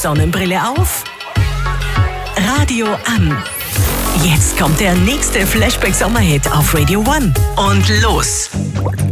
Sonnenbrille auf, Radio an. Jetzt kommt der nächste Flashback Sommerhit auf Radio One. Und los!